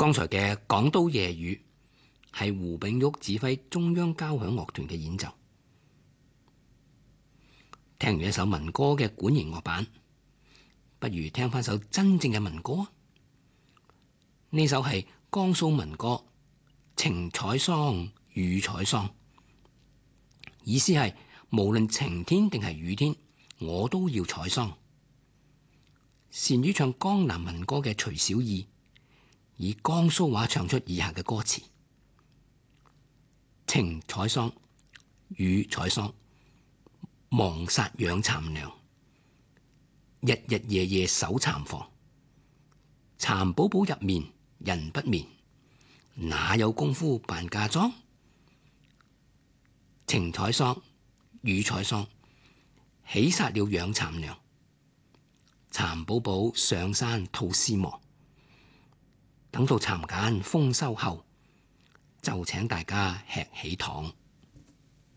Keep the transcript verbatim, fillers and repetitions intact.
剛才嘅港都夜雨係胡炳玉指揮中央交響樂團嘅演奏。聽完一首民歌嘅管弦樂版，不如聽翻首真正嘅民歌。呢首係江蘇民歌《晴采桑雨采桑》，意思係無論晴天定係雨天，我都要採桑。善於唱江南民歌嘅徐小義，以江蘇話唱出以下嘅歌詞：晴採桑，雨採桑，忙殺養蠶娘，日日夜夜守蠶房。蠶寶寶入眠人不眠，哪有功夫扮嫁妝？晴採桑，雨採桑，喜殺了養蠶娘。蠶寶寶上山吐絲毛，等到蠶繭豐收後，就請大家吃喜糖。